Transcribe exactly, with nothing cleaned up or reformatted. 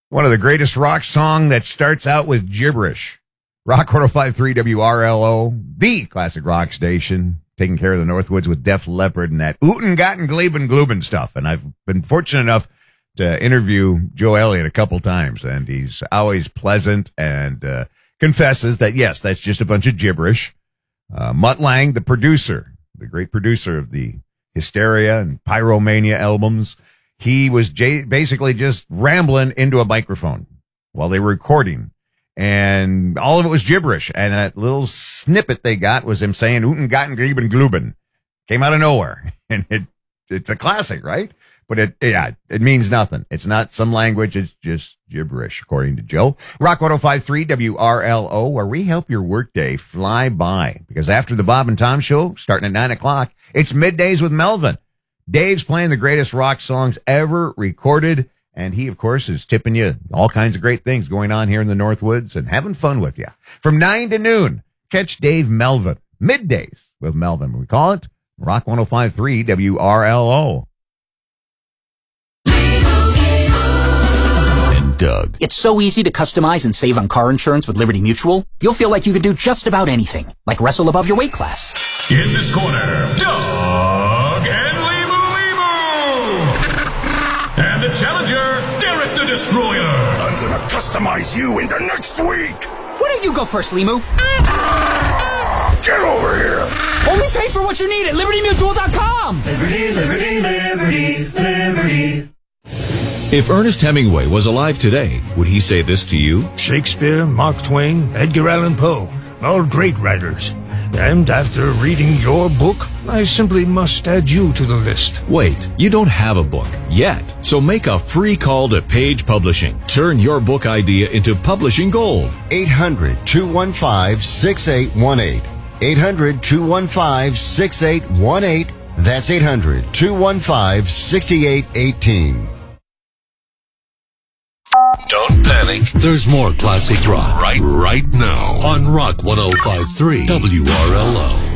One of the greatest rock song that starts out with gibberish. Rock one oh five point three W R L O, the classic rock station, taking care of the Northwoods with Def Leppard and that Ooten Gotten Gleben Gluben stuff. And I've been fortunate enough to interview Joe Elliott a couple times, and he's always pleasant and uh, confesses that, yes, that's just a bunch of gibberish. Uh, Mutt Lange, the producer, the great producer of the Hysteria and Pyromania albums, he was j- basically just rambling into a microphone while they were recording. And all of it was gibberish. And that little snippet they got was him saying, Ooten Gotten Gleben Gluben. Came out of nowhere. And it it's a classic, right? But it, yeah, it means nothing. It's not some language. It's just gibberish, according to Joe. Rock one oh five point three W R L O, where we help your workday fly by. Because after the Bob and Tom show, starting at nine o'clock, it's Middays with Melvin. Dave's playing the greatest rock songs ever recorded. And he, of course, is tipping you all kinds of great things going on here in the Northwoods and having fun with you. From nine to noon, catch Dave Melvin. Middays with Melvin. We call it Rock one oh five point three W R L O. And Doug. It's so easy to customize and save on car insurance with Liberty Mutual. You'll feel like you could do just about anything, like wrestle above your weight class. In this corner, Doug and And the challenger, Derek the Destroyer. I'm gonna customize you into next week. Why don't you go first, Limu? Ah, get over here. Only pay for what you need at Liberty Mutual dot com. Liberty, Liberty, Liberty, Liberty. If Ernest Hemingway was alive today, would he say this to you? Shakespeare, Mark Twain, Edgar Allan Poe, all great writers. And after reading your book, I simply must add you to the list. Wait, you don't have a book yet. So make a free call to Page Publishing. Turn your book idea into publishing gold. eight hundred, two one five, six eight one eight. eight hundred, two one five, six eight one eight. That's eight hundred, two one five, six eight one eight. Don't panic. There's more classic rock Right, right now on Rock one oh five point three W R L O.